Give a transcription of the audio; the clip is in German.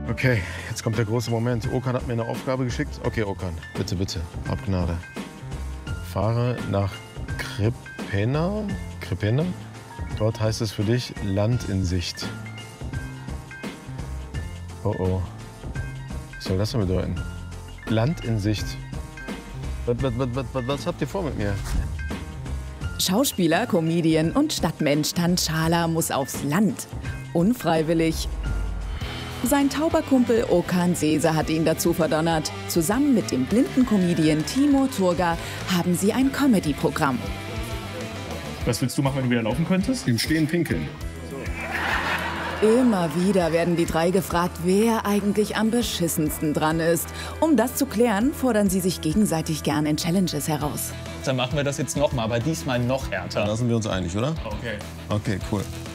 Okay, jetzt kommt der große Moment. Okan hat mir eine Aufgabe geschickt. Okay, Okan, bitte, bitte, hab Gnade. Fahre nach Krepena. Krepena? Dort heißt es für dich Land in Sicht. Oh oh. Was soll das denn bedeuten? Land in Sicht. Was habt ihr vor mit mir? Schauspieler, Comedian und Stadtmensch Tanchala muss aufs Land. Unfreiwillig. Sein Tauberkumpel Okan Sese hat ihn dazu verdonnert. Zusammen mit dem blinden Comedian Timur Turga haben sie ein Comedy-Programm. Was willst du machen, wenn du wieder laufen könntest? Im Stehen pinkeln. Immer wieder werden die drei gefragt, wer eigentlich am beschissensten dran ist. Um das zu klären, fordern sie sich gegenseitig gern in Challenges heraus. Dann machen wir das jetzt nochmal, aber diesmal noch härter. Da sind wir uns einig, oder? Okay. Okay, cool.